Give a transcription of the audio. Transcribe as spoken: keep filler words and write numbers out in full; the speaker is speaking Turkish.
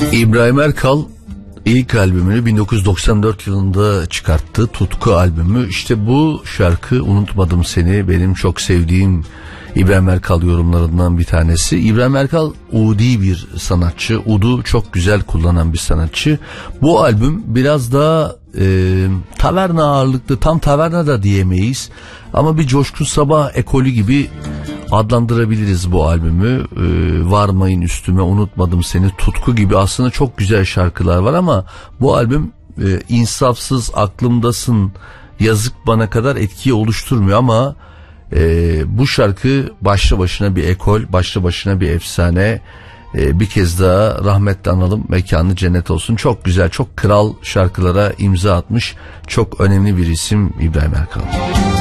İbrahim Erkal ilk albümünü bin dokuz yüz doksan dört yılında çıkarttı. Tutku albümü. İşte bu şarkı Unutmadım Seni benim çok sevdiğim İbrahim Erkal yorumlarından bir tanesi. İbrahim Erkal udi bir sanatçı. Udu çok güzel kullanan bir sanatçı. Bu albüm biraz daha e, taverna ağırlıklı, tam taverna da diyemeyiz. Ama bir Coşkun Sabah ekolü gibi adlandırabiliriz bu albümü. Ee, Varmayın Üstüme, Unutmadım Seni, Tutku gibi aslında çok güzel şarkılar var ama bu albüm e, insafsız, aklımdasın, yazık bana kadar etkiyi oluşturmuyor ama e, bu şarkı başlı başına bir ekol, başlı başına bir efsane. E, bir kez daha rahmetle analım, mekanı cennet olsun. Çok güzel, çok kral şarkılara imza atmış çok önemli bir isim İbrahim Erkal.